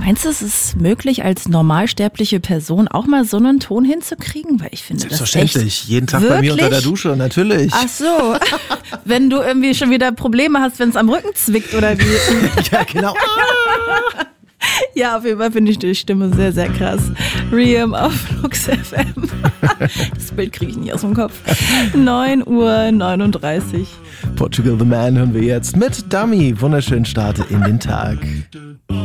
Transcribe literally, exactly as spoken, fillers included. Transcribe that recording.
Meinst du, es ist möglich, als normalsterbliche Person auch mal so einen Ton hinzukriegen? Weil ich finde das echt... Selbstverständlich, jeden Tag Wirklich? bei mir unter der Dusche, natürlich. Ach so, wenn du irgendwie schon wieder Probleme hast, wenn es am Rücken zwickt oder wie? Ja, genau. Ja, auf jeden Fall finde ich die Stimme sehr, sehr krass. Riem auf Flux F M. Das Bild kriege ich nicht aus dem Kopf. neun Uhr neununddreißig. Portugal the Man hören wir jetzt mit Dummy. Wunderschönen Start in den Tag.